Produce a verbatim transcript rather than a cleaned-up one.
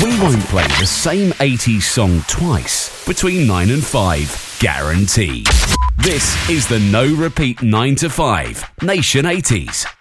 We won't play the same eighties song twice between nine and five, guaranteed. This is the No Repeat nine to five Nation eighties.